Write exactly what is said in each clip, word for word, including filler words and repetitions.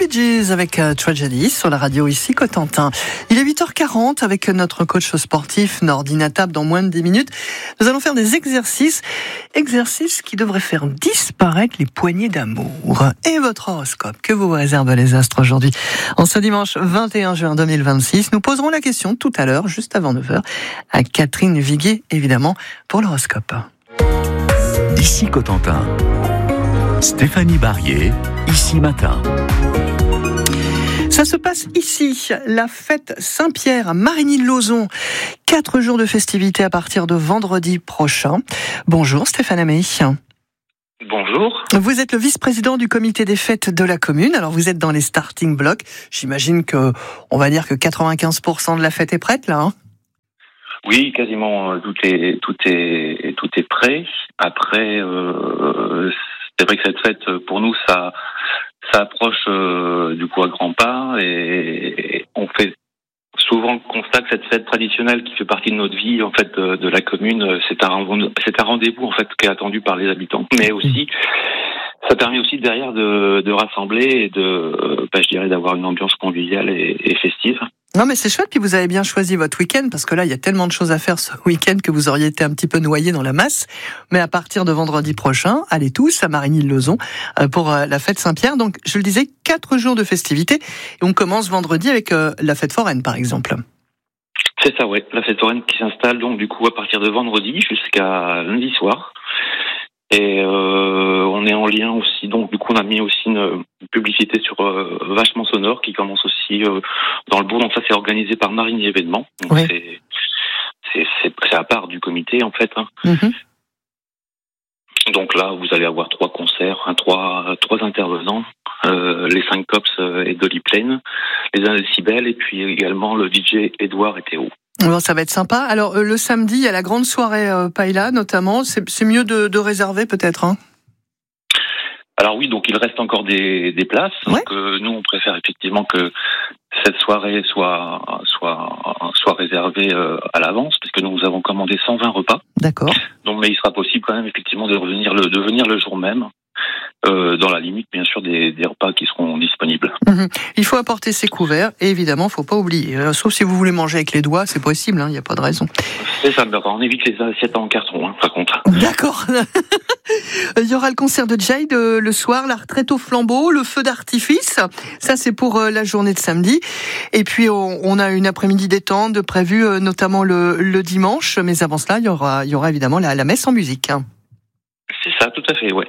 Bee Gees avec euh, Tragedy sur la radio ici Cotentin. Il est huit heures quarante avec notre coach sportif Nordine Table. Dans moins de dix minutes, nous allons faire des exercices, exercices qui devraient faire disparaître les poignées d'amour. Et votre horoscope, que vous réservent les astres aujourd'hui? En ce dimanche vingt et un juin deux mille vingt-six, nous poserons la question tout à l'heure, juste avant neuf heures, à Catherine Viguier, évidemment, pour l'horoscope. Ici Cotentin. Stéphanie Barrier, ici matin. Ça se passe ici, la fête Saint-Pierre à Marigny-le-Lauzon. Quatre jours de festivités à partir de vendredi prochain. Bonjour Stéphane Amé. Bonjour. Vous êtes le vice-président du comité des fêtes de la commune. Alors vous êtes dans les starting blocks. J'imagine que, on va dire que quatre-vingt-quinze pour cent de la fête est prête là, hein? Oui, quasiment tout est tout est tout est prêt. Après, euh, c'est vrai que cette fête pour nous, ça ça approche euh, du coup à grands pas et on fait souvent le constat que cette fête traditionnelle qui fait partie de notre vie en fait de, de la commune, c'est un c'est un rendez-vous en fait qui est attendu par les habitants, mais aussi ça permet aussi derrière de, de rassembler et de, bah, je dirais, d'avoir une ambiance conviviale et, et festive. Non mais c'est chouette, puis vous avez bien choisi votre week-end, parce que là il y a tellement de choses à faire ce week-end que vous auriez été un petit peu noyé dans la masse. Mais à partir de vendredi prochain, allez tous à Marigny-le-Lauzon pour la fête Saint-Pierre. Donc je le disais, quatre jours de festivités. Et on commence vendredi avec la fête foraine par exemple. C'est ça, ouais. La fête foraine qui s'installe donc du coup à partir de vendredi jusqu'à lundi soir. Et euh, on est en lien aussi, donc du coup on a mis aussi une publicité sur euh, Vachement Sonore qui commence aussi euh, dans le bourg. Donc ça c'est organisé par Marigny Événements. Donc oui. c'est, c'est, c'est, c'est à part du comité en fait. Hein. Mm-hmm. Donc là vous allez avoir trois concerts, hein, trois, trois intervenants, euh, les cinq cops et Dolly Plain, les Indécibels et puis également le D J Edouard et Théo. Bon, ça va être sympa. Alors, euh, le samedi, il y a la grande soirée euh, Paella, notamment. C'est, c'est mieux de, de réserver, peut-être, hein? Alors oui, donc il reste encore des, des places. Ouais. Donc euh, nous, on préfère effectivement que cette soirée soit soit soit réservée euh, à l'avance, puisque nous avons commandé cent vingt repas. D'accord. Donc, mais il sera possible quand même effectivement de revenir le de venir le jour même. Euh, dans la limite, bien sûr, des, des repas qui seront disponibles. Mmh. Il faut apporter ses couverts et évidemment, il ne faut pas oublier. Euh, sauf si vous voulez manger avec les doigts, c'est possible, il hein, n'y a pas de raison. C'est ça, d'accord. On évite les assiettes en carton, hein, par contre. D'accord. Il y aura le concert de Jade euh, le soir, la retraite au flambeau, le feu d'artifice. Ça, c'est pour euh, la journée de samedi. Et puis, on, on a une après-midi détente prévue, euh, notamment le, le dimanche. Mais avant cela, il y aura, il y aura évidemment la, la messe en musique. Hein. C'est ça, tout à fait, ouais.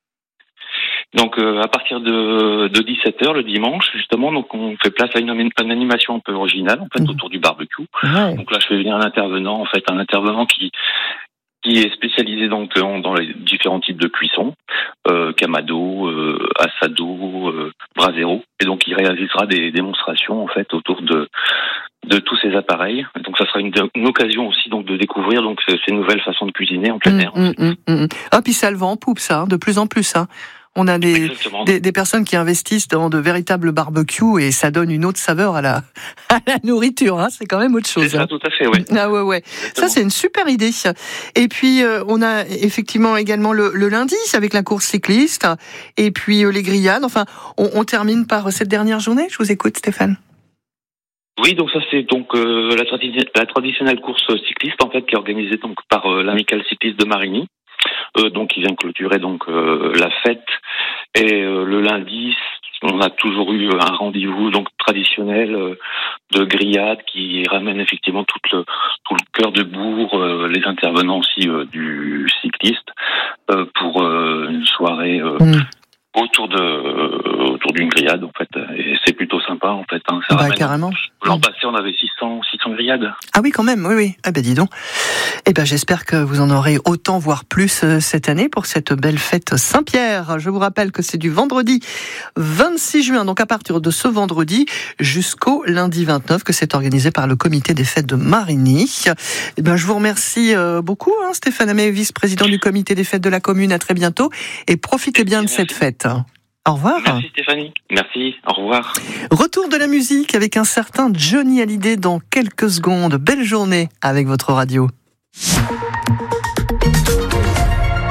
Donc euh, à partir de, de dix-sept heures le dimanche, justement, donc on fait place à une, une animation un peu originale, en fait, mmh. autour du barbecue. Ouais. Donc là, je fais venir un intervenant, en fait, un intervenant qui qui est spécialisé donc dans, dans les différents types de cuisson, euh, Kamado, euh, Asado, euh, Brasero, et donc il réalisera des démonstrations en fait autour de de tous ces appareils. Donc ça sera une, une occasion aussi donc de découvrir donc ces nouvelles façons de cuisiner en plein mmh, air. Mmh, mmh, mmh. Ah puis ça le vend en poupe ça, hein, de plus en plus. Hein. On a des, des, des personnes qui investissent dans de véritables barbecues et ça donne une autre saveur à la, à la nourriture. Hein. C'est quand même autre chose. C'est ça, hein. tout à fait, oui. Ah ouais, ouais. Exactement. Ça, c'est une super idée. Et puis, euh, on a effectivement également le, le lundi avec la course cycliste et puis euh, les grillades. Enfin, on, on termine par cette dernière journée. Je vous écoute, Stéphane. Oui, donc ça c'est donc euh, la, tradi- la traditionnelle course cycliste en fait qui est organisée donc par euh, l'amicale cycliste de Marigny. Euh, donc il vient clôturer donc euh, la fête et euh, le lundi on a toujours eu un rendez-vous donc traditionnel euh, de grillade qui ramène effectivement tout le tout le cœur de bourg, euh, les intervenants aussi euh, du cycliste euh, pour euh, une soirée euh, mmh. autour de euh, autour d'une grillade en fait et c'est plutôt sympa en fait hein, ça bah, ramène, carrément. L'an mmh. passé on avait six cents grillades. Ah oui quand même, oui oui. Ah ben dis donc. Eh ben j'espère que vous en aurez autant voire plus cette année pour cette belle fête Saint-Pierre. Je vous rappelle que c'est du vendredi vingt-six juin, donc à partir de ce vendredi jusqu'au lundi vingt-neuf que c'est organisé par le comité des fêtes de Marigny. Eh ben je vous remercie beaucoup hein, Stéphane Amé, vice-président du comité des fêtes de la commune. À très bientôt et profitez bien de Merci. Cette fête. Au revoir. Merci Stéphanie. Merci. Au revoir. Retour de la musique avec un certain Johnny Hallyday dans quelques secondes. Belle journée avec votre radio.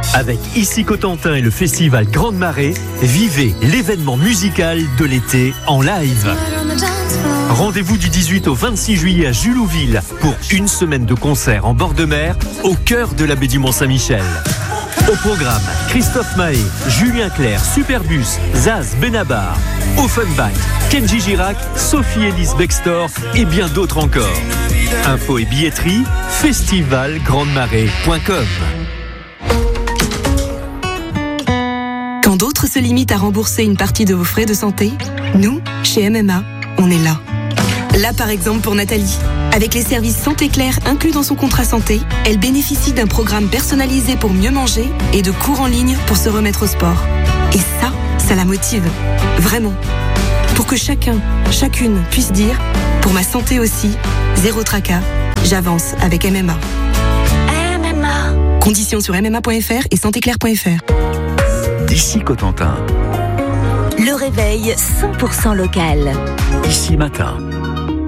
Avec Ici Cotentin et le festival Grande Marée, vivez l'événement musical de l'été en live. Rendez-vous du dix-huit au vingt-six juillet à Julouville pour une semaine de concerts en bord de mer au cœur de la baie du Mont-Saint-Michel. Au programme, Christophe Mahé, Julien Clerc, Superbus, Zaz Benabar, Offenbach, Kenji Girac, Sophie-Élise Bextor et bien d'autres encore. Info et billetterie, festival grande marée point com. Quand d'autres se limitent à rembourser une partie de vos frais de santé, nous, chez M M A, on est là. Là, par exemple, pour Nathalie. Avec les services Santé Claire inclus dans son contrat santé, elle bénéficie d'un programme personnalisé pour mieux manger et de cours en ligne pour se remettre au sport. Et ça, ça la motive. Vraiment. Pour que chacun, chacune puisse dire « Pour ma santé aussi, zéro tracas, j'avance avec M M A ». M M A. Conditions sur m m a point f r et santé claire point f r. Ici Cotentin. Le réveil cent pour cent local. Ici Matin.